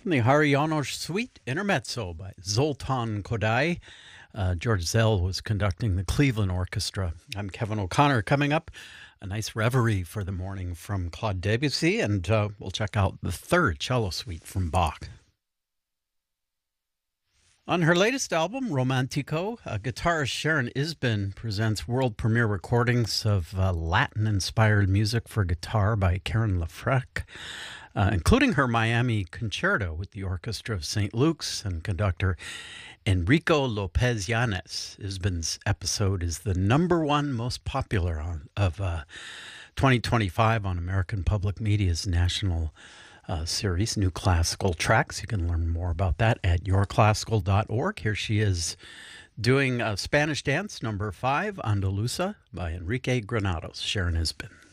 The Hari Janos Suite Intermezzo by Zoltan Kodály. George Zell was conducting the Cleveland Orchestra. I'm Kevin O'Connor. Coming up, a nice reverie for the morning from Claude Debussy, and we'll check out the third cello suite from Bach. On her latest album, Romantico, guitarist Sharon Isbin presents world premiere recordings of Latin-inspired music for guitar by Karen LaFrec, including her Miami Concerto with the Orchestra of St. Luke's and conductor Enrico Lopez Yanes. Isbin's episode is the #1 most popular of 2025 on American Public Media's national series, New Classical Tracks. You can learn more about that at yourclassical.org. Here she is doing Spanish Dance #5, Andalusa, by Enrique Granados. Sharon Isbin.